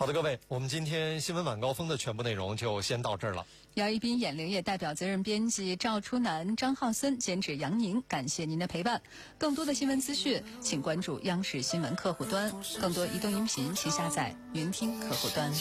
好的，各位，我们今天新闻晚高峰的全部内容就先到这儿了。 姚一斌、眼灵业代表责任编辑赵初南、张浩森，监制杨宁，感谢您的陪伴。更多的新闻资讯，请关注央视新闻客户端。更多移动音频，请下载云听客户端。